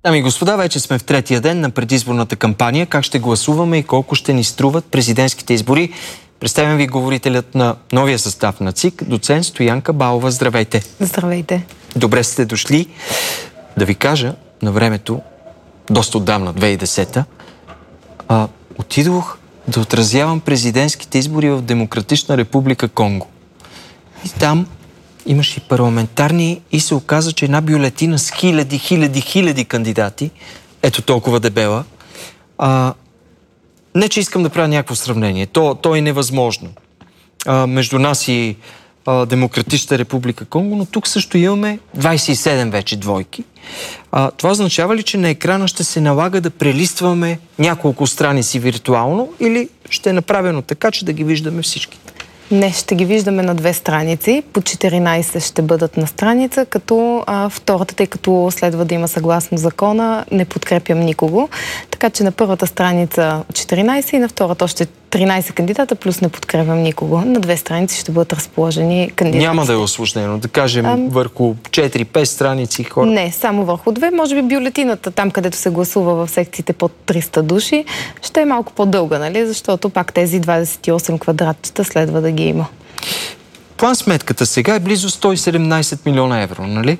Дами и господа, вече сме в третия ден на предизборната кампания. Как ще гласуваме и колко ще ни струват президентските избори? Представям ви говорителят на новия състав на ЦИК, доцент Стоянка Балова. Здравейте! Здравейте! Добре сте дошли. Да ви кажа, на времето, доста отдавна, 2010-та, отидох да отразявам президентските избори в Демократична република Конго. И там имаше и парламентарни и се оказа, че една бюлетина с хиляди кандидати, ето толкова дебела, не че искам да правя някакво сравнение, то е невъзможно между нас и Демократична република Конго, но тук също имаме 27 вече двойки. Това означава ли, че на екрана ще се налага да прелистваме няколко страници виртуално или ще е направено така, че да ги виждаме всички? Не, ще ги виждаме на 2 страници. По 14 ще бъдат на страница, като втората, тъй като следва да има съгласно закона, не подкрепям никого. Така че на първата страница 14 и на втората още 13 кандидата, плюс не подкрепям никого. На 2 страници ще бъдат разположени кандидати. Няма да е усложнено, да кажем върху 4-5 страници хора. Не, само върху 2. Може би бюлетината, там където се гласува в секциите под 300 души, ще е малко по-дълга, нали? Защото пак тези 28 квадратчета следва да ги има. План сметката сега е близо 117 милиона евро, нали?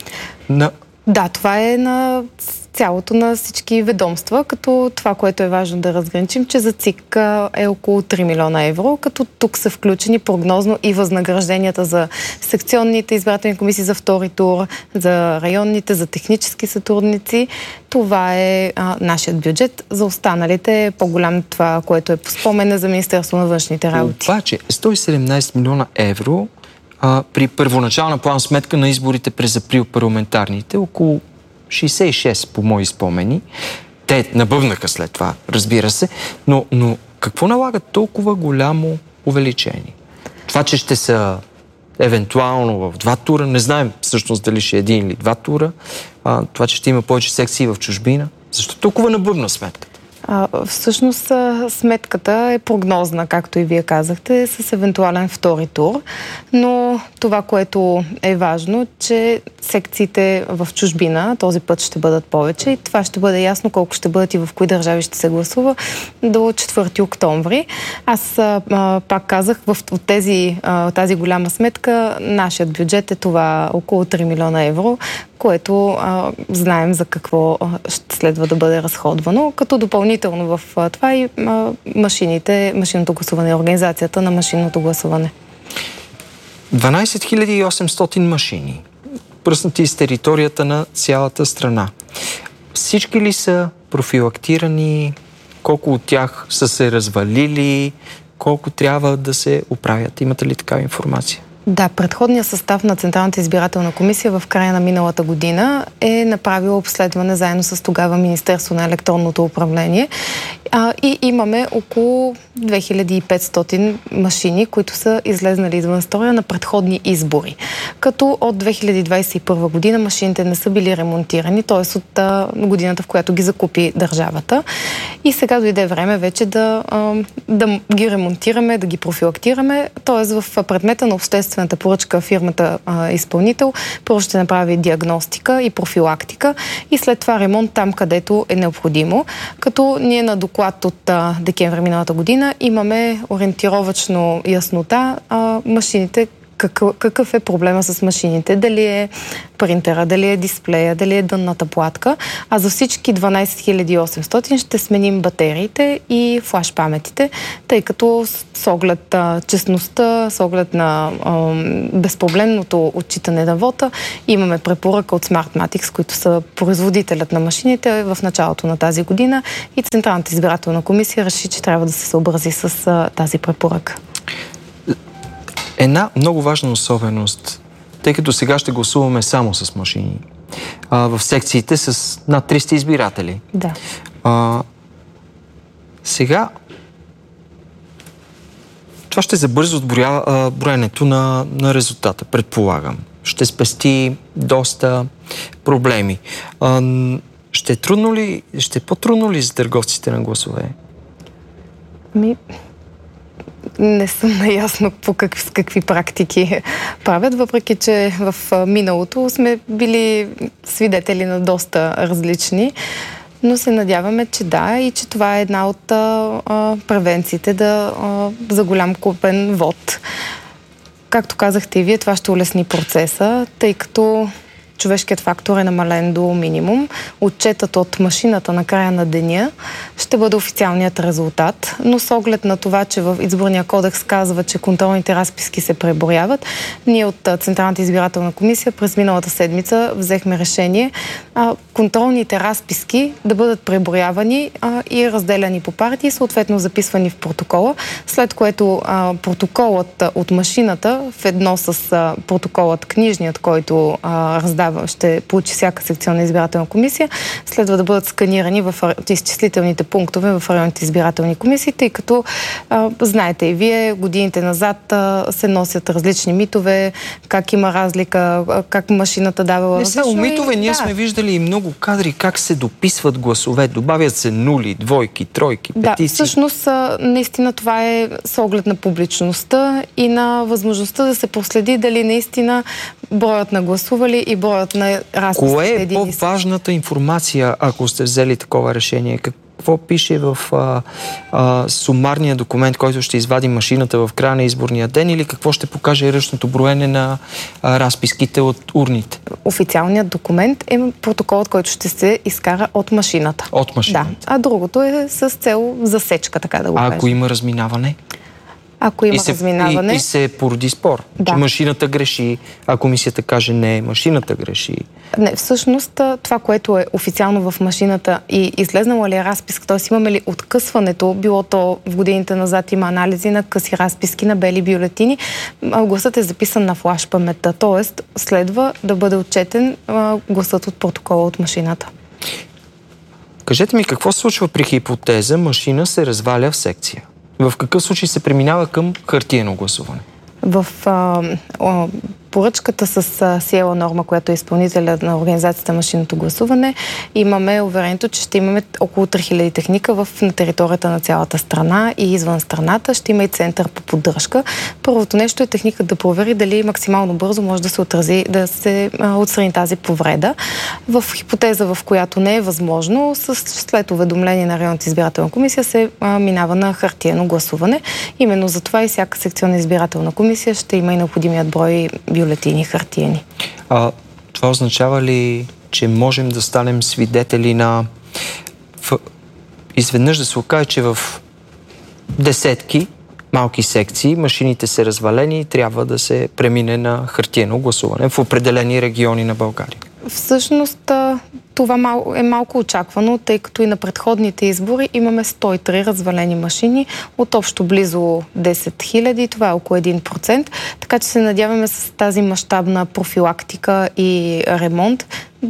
Да, това е на цялото на всички ведомства, като това, което е важно да разграничим, че за ЦИК е около 3 милиона евро, като тук са включени прогнозно и възнагражденията за секционните избирателни комисии за втори тур, за районните, за технически сътрудници. Това е нашият бюджет. За останалите е по-голям това, което е по спомена за Министерство на външните работи. Обаче 117 милиона евро при първоначална план сметка на изборите през април парламентарните, около 66 по мои спомени. Те набъбнаха след това, разбира се, но какво налага толкова голямо увеличение? Това, че ще са евентуално в 2 тура, не знаем всъщност дали ще е 1 или 2 тура, това, че ще има повече секции в чужбина. Защо толкова набъбна сметката? Всъщност сметката е прогнозна, както и вие казахте, с евентуален втори тур, но това, което е важно, че секциите в чужбина този път ще бъдат повече и това ще бъде ясно колко ще бъдат и в кои държави ще се гласува до 4 октомври. Аз пак казах, в тази голяма сметка нашият бюджет е това около 3 милиона евро, което знаем за какво ще следва да бъде разходвано, като допълнително в това и машинното гласуване, организацията на машинното гласуване. 12 800 машини, пръснати из територията на цялата страна. Всички ли са профилактирани? Колко от тях са се развалили? Колко трябва да се оправят? Имате ли такава информация? Да, предходният състав на Централната избирателна комисия в края на миналата година е направил обследване заедно с тогава Министерство на електронното управление и имаме около 2500 машини, които са излезнали извън строя на предходни избори. Като от 2021 година машините не са били ремонтирани, т.е. от годината, в която ги закупи държавата. И сега дойде време вече да ги ремонтираме, да ги профилактираме, т.е. в предмета на обществената поръчка фирмата изпълнител първо ще направи диагностика и профилактика и след това ремонт там, където е необходимо. Като ние на доклад от декември миналата година имаме ориентировачно яснота машините, какъв е проблема с машините, дали е принтера, дали е дисплея, дали е дънната платка, а за всички 12 800 ще сменим батериите и флаш паметите, тъй като с оглед честността, с оглед на безпроблемното отчитане на вота, имаме препоръка от Smartmatics, които са производителят на машините в началото на тази година и Централната избирателна комисия реши, че трябва да се съобрази с тази препоръка. Една много важна особеност, тъй като сега ще гласуваме само с машини, в секциите с над 300 избиратели. Да. Сега това ще забърза броенето на резултата, предполагам. Ще спести доста проблеми. Ще е по-трудно ли за търговците на гласове? Не съм наясно с какви практики правят, въпреки че в миналото сме били свидетели на доста различни, но се надяваме, че да, и че това е една от превенциите за голям купен вод. Както казахте и вие, това ще улесни процеса, тъй като човешкият фактор е намален до минимум. Отчетът от машината на края на деня ще бъде официалният резултат, но с оглед на това, че в Изборния кодекс казва, че контролните разписки се преброяват, ние от Централната избирателна комисия през миналата седмица взехме решение контролните разписки да бъдат преброявани и разделяни по партии, съответно записвани в протокола, след което протоколът от машината в едно с протоколът книжният, който ще получи всяка секционна избирателна комисия, следва да бъдат сканирани в изчислителните пунктове в районните избирателни комисии, тъй като знаете и вие, годините назад се носят различни митове, как има разлика, как машината давала различно. Не само митове, ние сме виждали и много кадри как се дописват гласове, добавят се нули, двойки, тройки, петици. Да, всъщност наистина това е с оглед на публичността и на възможността да се проследи дали наистина броят на гласували и броят на разписките. Кое е по-важната информация, ако сте взели такова решение? Какво пише в сумарния документ, който ще извади машината в края на изборния ден, или какво ще покаже ръчното броене на разписките от урните? Официалният документ е протоколът, който ще се изкара от машината. От машината. Да, а другото е с цел засечка, така да го кажем. А ако има разминаване? Ако има разминаване... И се породи спор, че машината греши, а комисията каже не, машината греши. Не, всъщност това, което е официално в машината и излезнала ли е разписка, т.е. имаме ли откъсването, било то в годините назад има анализи на къси разписки, на бели бюлетини, гласът е записан на флаш паметта, т.е. следва да бъде отчетен гласът от протокола от машината. Кажете ми, какво се случва при хипотеза машина се разваля в секция? В какъв случай се преминава към хартиено гласуване? В поръчката с сиела норма, която е изпълнителя на организацията машинното гласуване, имаме уверението, че ще имаме около 3000 техника на територията на цялата страна и извън страната. Ще има и център по поддръжка. Първото нещо е техникът да провери дали максимално бързо може да се отрази, да се отстрани тази повреда. В хипотеза, в която не е възможно, след уведомление на районната избирателна комисия се минава на хартиено гласуване. Именно за това и всяка секционна избирателна комисия ще има и необходимият брой бюлетини хартиени. Това означава ли, че можем да станем свидетели на... Изведнъж да се окаже, че в десетки малки секции машините са развалени и трябва да се премине на хартиено гласуване в определени региони на България? Всъщност това е малко очаквано, тъй като и на предходните избори имаме 103 развалени машини от общо близо 10 000, това е около 1%, така че се надяваме с тази мащабна профилактика и ремонт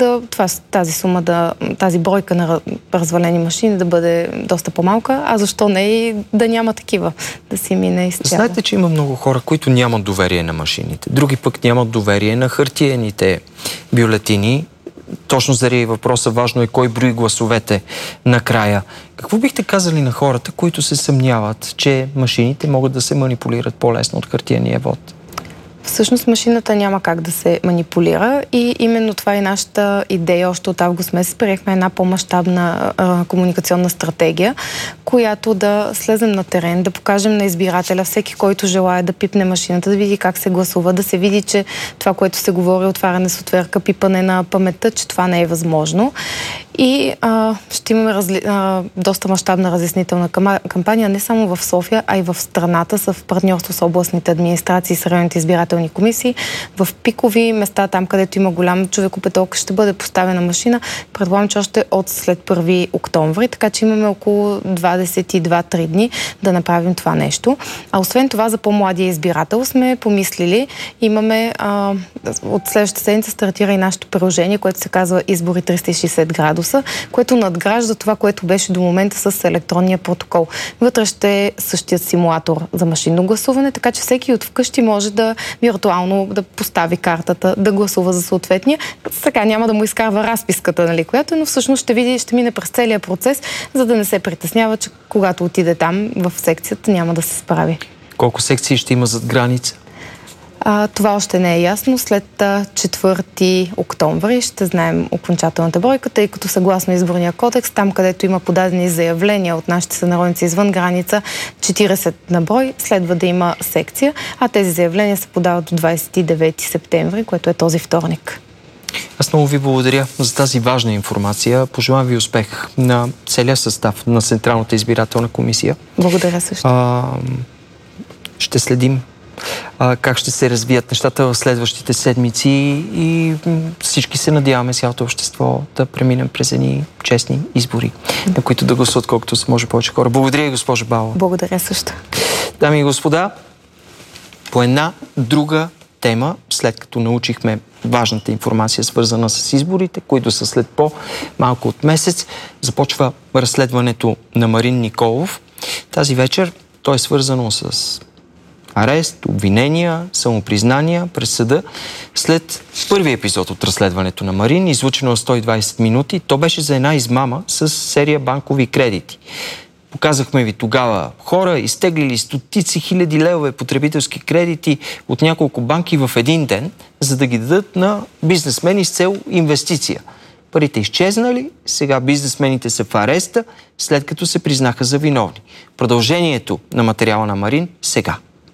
тази бройка на развалени машини да бъде доста по-малка, а защо не и да няма такива, да си мине изцяло. Знаете, че има много хора, които нямат доверие на машините, други пък нямат доверие на хартиените бюлетини. Точно заради въпроса важно е кой брои гласовете накрая. Какво бихте казали на хората, които се съмняват, че машините могат да се манипулират по-лесно от хартиения вод? Всъщност машината няма как да се манипулира и именно това е нашата идея. Още от август месец приехме една по-мащабна комуникационна стратегия, която да слезем на терен, да покажем на избирателя, всеки, който желае да пипне машината, да види как се гласува, да се види, че това, което се говори, отваряне с отверка, пипане на паметта, че това не е възможно. И ще имаме доста мащабна разяснителна кампания не само в София, а и в страната в партньорство с областните администрации, с районните избирателни комисии. В пикови места, там където има голям човекопоток, ще бъде поставена машина. Предполагам, че още от след 1 октомври, така че имаме около 22-3 дни да направим това нещо. А освен това, за по-младия избирател сме помислили, имаме от следващата седмица стартира и нашето приложение, което се казва Избори 360 градуса, което надгражда това, което беше до момента с електронния протокол. Вътре ще е същият симулатор за машинно гласуване, така че всеки от вкъщи може да виртуално да постави картата, да гласува за съответния. Така няма да му изкарва разписката, нали, която, но всъщност ще мине през целия процес, за да не се притеснява, че когато отиде там в секцията няма да се справи. Колко секции ще има зад граница? Това още не е ясно. След 4 октомври ще знаем окончателната бройка, тъй като съгласно изборния кодекс, там където има подадени заявления от нашите сънародници извън граница, 40 на брой, следва да има секция, а тези заявления се подават до 29 септември, което е този вторник. Аз много ви благодаря за тази важна информация. Пожелавам ви успех на целия състав на Централната избирателна комисия. Благодаря също. Ще следим как ще се развият нещата в следващите седмици и всички се надяваме цялото общество да преминем през едни честни избори, на които да гласуват колкото се може повече хора. Благодаря ви, госпожа Балова. Благодаря също. Дами и господа, по една друга тема, след като научихме важната информация, свързана с изборите, които са след по-малко от месец, започва разследването на Марин Николов. Тази вечер то е свързано с арест, обвинения, самопризнания през съда. След първи епизод от разследването на Марин, излучено 120 минути, то беше за една измама с серия банкови кредити. Показахме ви тогава хора, изтеглили стотици хиляди левове потребителски кредити от няколко банки в един ден, за да ги дадат на бизнесмени с цел инвестиция. Парите изчезнали, сега бизнесмените са в ареста, след като се признаха за виновни. Продължението на материала на Марин сега.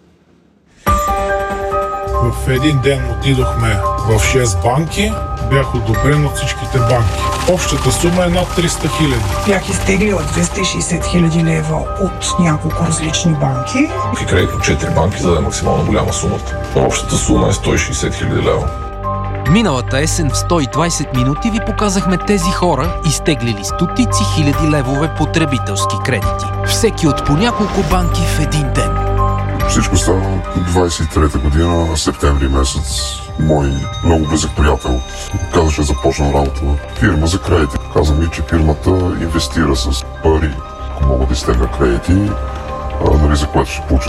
В един ден отидохме в 6 банки, бях одобрен от всичките банки. Общата сума е над 300 хиляди. Бях изтеглила 260 хиляди лева от няколко различни банки. И кредит от 4 банки, за да е максимално голяма сумата. Общата сума е 160 хиляди лева. Миналата есен в 120 минути ви показахме тези хора, изтеглили стотици хиляди левове потребителски кредити. Всеки от по няколко банки в един ден. Всичко става 23-та година, септември месец. Мой много близък приятел каза, че започна работа в фирма за кредити. Каза ми, че фирмата инвестира с пари, ако мога да изтегля кредити, за което ще получа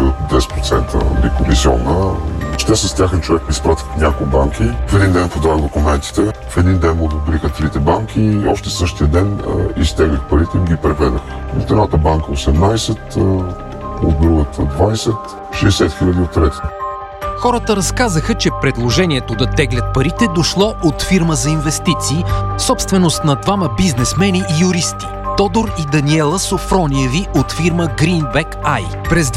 10% комисионна. Те с тяхен човек ми изпратих няколко банки. В един ден подавах документите. В един ден му одобриха 3 банки и още същия ден изтеглих парите и ги преведах. От едната банка 18, от другата 20, 60 хиляди от трети. Хората разказаха, че предложението да теглят парите дошло от фирма за инвестиции, собственост на двама бизнесмени и юристи. Тодор и Даниела Софрониеви от фирма Greenback Eye. През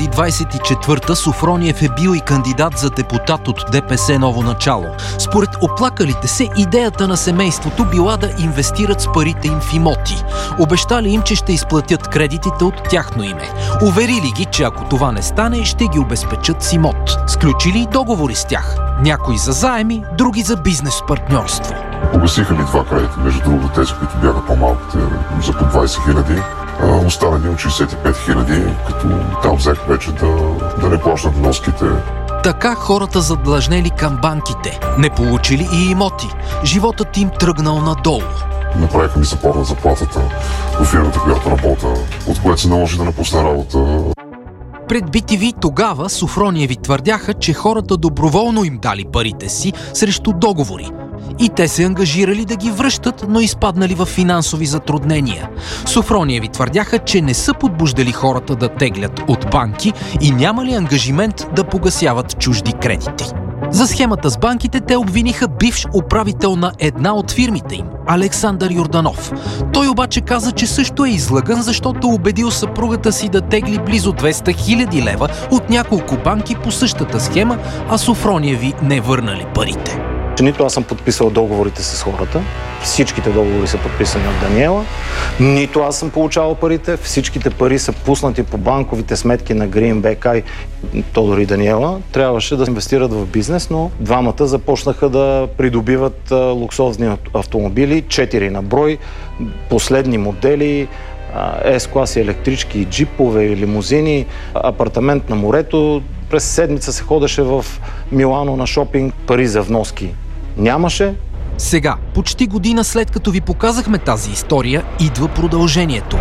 2024 Софрониев е бил и кандидат за депутат от ДПС Ново начало. Според оплакалите се, идеята на семейството била да инвестират с парите им в имоти. Обещали им, че ще изплатят кредитите от тяхно име. Уверили ги, че ако това не стане, ще ги обезпечат с имот. Сключили договори с тях. Някои за заеми, други за бизнес партньорство. Погасиха ми 2 кредити, между другото тези, които бяха по-малките, за по 20 хиляди. Останали от 65 хиляди, като там взех вече да не плащат вноските. Така хората задлъжнели към банките, не получили и имоти. Животът им тръгнал надолу. Направиха ми запор на заплатата в фирмата, която работа, от което се наложи да напусна работа. Пред BTV тогава Софрониеви твърдяха, че хората доброволно им дали парите си срещу договори. И те се ангажирали да ги връщат, но изпаднали в финансови затруднения. Софрониеви твърдяха, че не са подбуждали хората да теглят от банки и нямали ангажимент да погасяват чужди кредити. За схемата с банките те обвиниха бивш управител на една от фирмите им, Александър Йорданов. Той обаче каза, че също е излъган, защото убедил съпругата си да тегли близо 200 хиляди лева от няколко банки по същата схема, а Софрониеви не върнали парите. Нито аз съм подписал договорите с хората, всичките договори са подписани от Даниела, нито аз съм получавал парите, всичките пари са пуснати по банковите сметки на Greenback Eye. Тодор и Даниела трябваше да инвестират в бизнес, но двамата започнаха да придобиват луксозни автомобили, 4 на брой, последни модели, S-класи, електрички, джипове, лимузини, апартамент на морето. През седмица се ходеше в Милано на шопинг, пари за вноски нямаше. Сега, почти година след като ви показахме тази история, идва продължението.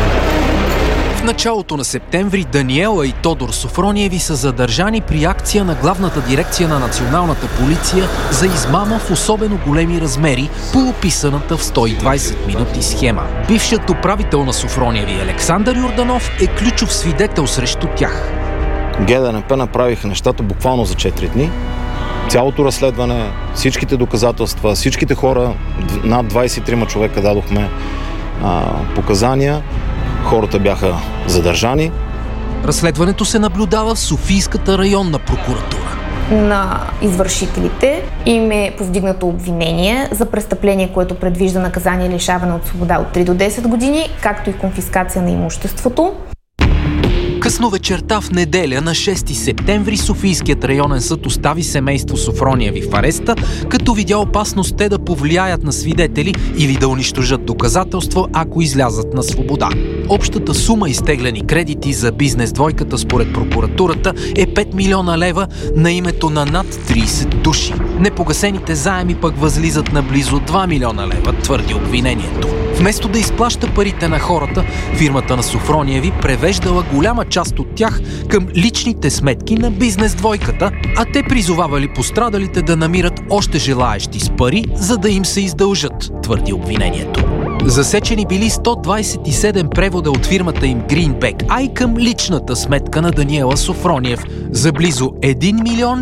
В началото на септември Даниела и Тодор Софрониеви са задържани при акция на Главната дирекция на Националната полиция за измама в особено големи размери по описаната в 120 минути схема. Бившият управител на Софрониеви Александър Йорданов е ключов свидетел срещу тях. ГДНП направиха нещата буквално за 4 дни. Цялото разследване, всичките доказателства, всичките хора, над 23 човека дадохме показания, хората бяха задържани. Разследването се наблюдава в Софийската районна прокуратура. На извършителите им е повдигнато обвинение за престъпление, което предвижда наказание лишаване от свобода от 3 до 10 години, както и конфискация на имуществото. Късно вечерта в неделя на 6 септември Софийският районен съд остави семейство Софрониеви в ареста, като видя опасност те да повлияят на свидетели или да унищожат доказателства, ако излязат на свобода. Общата сума изтеглени кредити за бизнес двойката според прокуратурата е 5 милиона лева на името на над 30 души. Непогасените заеми пък възлизат на близо 2 милиона лева, твърди обвинението. Вместо да изплаща парите на хората, фирмата на Софрониеви превеждала голяма част от тях към личните сметки на бизнес двойката, а те призовавали пострадалите да намират още желаещи с пари, за да им се издължат, твърди обвинението. Засечени били 127 превода от фирмата им Greenback Eye към личната сметка на Даниела Софрониев за близо 1 милион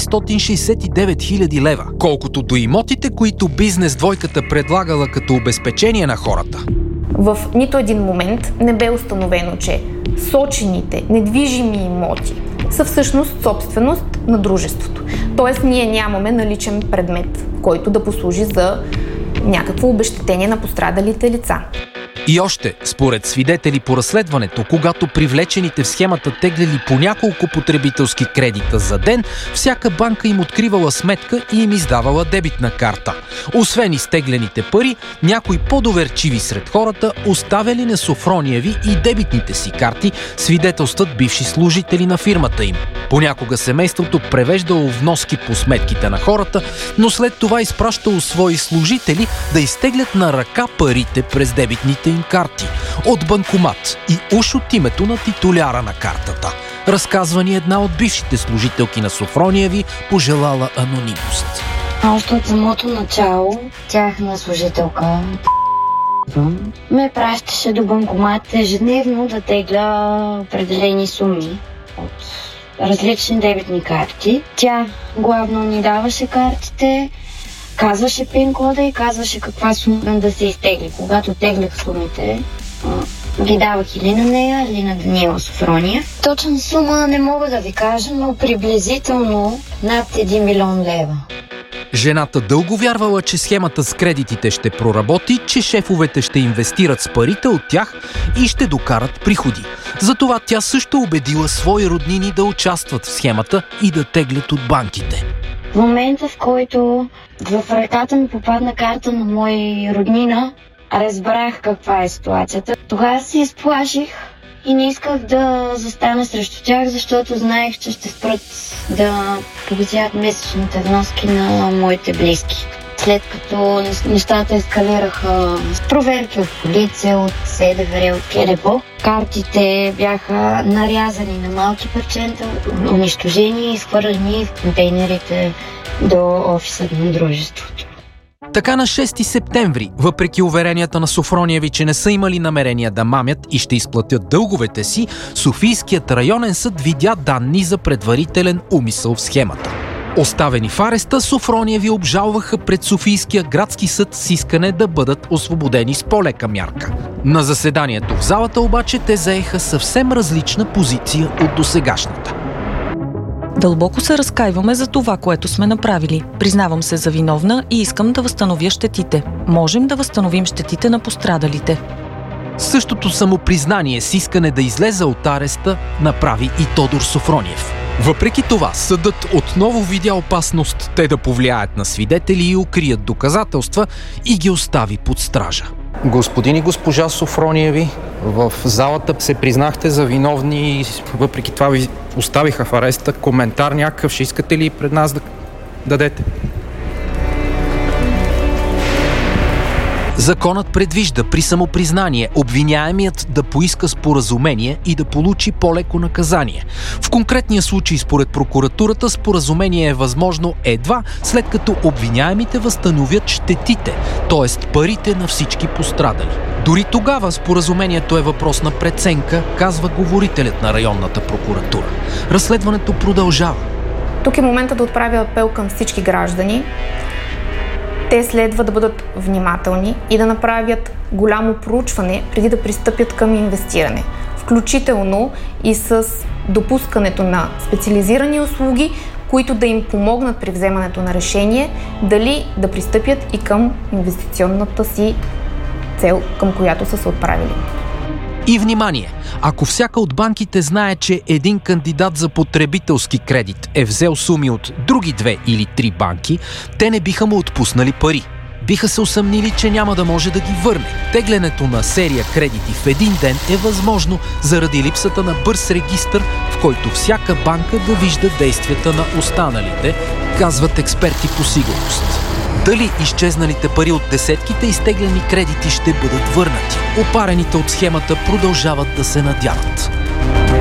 469 хиляди лева. Колкото до имотите, които бизнес двойката предлагала като обезпечение на хората. В нито един момент не бе установено, че сочените недвижими имоти са всъщност собственост на дружеството. Тоест ние нямаме наличен предмет, който да послужи за някакво обезщетение на пострадалите лица. И още, според свидетели по разследването, когато привлечените в схемата теглили по няколко потребителски кредита за ден, всяка банка им откривала сметка и им издавала дебитна карта. Освен изтеглените пари, някои по-доверчиви сред хората оставяли на Софрониеви и дебитните си карти, свидетелстват бивши служители на фирмата им. Понякога семейството превеждало вноски по сметките на хората, но след това изпращало свои служители да изтеглят на ръка парите през дебитните им карти от банкомат и уж от името на титуляра на картата. Разказва ни една от бившите служителки на Софрониеви, пожелала анонимност. Още от самото начало тяхна служителка ме пращаше до банкомат ежедневно да тегля определени суми от различни дебитни карти. Тя главно ни даваше картите, казваше пин-кода и казваше каква сума да се изтегли. Когато теглях сумите, ги давах или на нея, или на Даниела Софрониев. Точна сума не мога да ви кажа, но приблизително над 1 милион лева. Жената дълго вярвала, че схемата с кредитите ще проработи, че шефовете ще инвестират с парите от тях и ще докарат приходи. Затова тя също убедила свои роднини да участват в схемата и да теглят от банките. В момента, в който в ръката ми попадна карта на мой роднина, разбрах каква е ситуацията. Тогава се изплаших и не исках да застана срещу тях, защото знаех, че ще спрат да погасяват месечните вноски на моите близки. След като нещата ескалираха с проверки от полиция, от СДВР, от КДБО, картите бяха нарязани на малки парчета, унищожени и изхвърлени в контейнерите до офиса на дружеството. Така на 6 септември, въпреки уверенията на Софрониеви, че не са имали намерения да мамят и ще изплатят дълговете си, Софийският районен съд видя данни за предварителен умисъл в схемата. Оставени в ареста, Софрониеви обжалваха пред Софийския градски съд с искане да бъдат освободени с по-лека мярка. На заседанието в залата обаче те заеха съвсем различна позиция от досегашната. Дълбоко се разкайваме за това, което сме направили. Признавам се за виновна и искам да възстановя щетите. Можем да възстановим щетите на пострадалите. Същото самопризнание с искане да излезе от ареста направи и Тодор Софрониев. Въпреки това, съдът отново видя опасност те да повлияят на свидетели и укрият доказателства и ги остави под стража. Господин и госпожа Софрониеви, в залата се признахте за виновни и въпреки това ви оставиха в ареста. Коментар някакъв ще искате ли пред нас да дадете? Законът предвижда при самопризнание обвиняемият да поиска споразумение и да получи по-леко наказание. В конкретния случай, според прокуратурата, споразумение е възможно едва след като обвиняемите възстановят щетите, т.е. парите на всички пострадали. Дори тогава споразумението е въпрос на преценка, казва говорителят на районната прокуратура. Разследването продължава. Тук е момента да отправя апел към всички граждани. Те следва да бъдат внимателни и да направят голямо проучване преди да пристъпят към инвестиране. Включително и с допускането на специализирани услуги, които да им помогнат при вземането на решение, дали да пристъпят и към инвестиционната си цел, към която са се отправили. И внимание! Ако всяка от банките знае, че един кандидат за потребителски кредит е взел суми от други 2 или 3 банки, те не биха му отпуснали пари. Биха се усъмнили, че няма да може да ги върне. Теглянето на серия кредити в един ден е възможно заради липсата на бърз регистър, в който всяка банка да вижда действията на останалите, казват експерти по сигурност. Дали изчезналите пари от десетките изтеглени кредити ще бъдат върнати? Опарените от схемата продължават да се надяват.